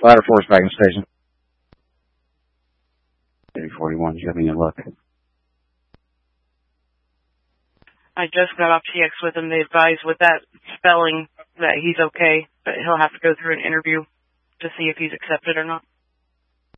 Ladder Force back in station. 41, you have any luck? I just got off TX with him. They advised with that spelling that he's okay, but he'll have to go through an interview to see if he's accepted or not.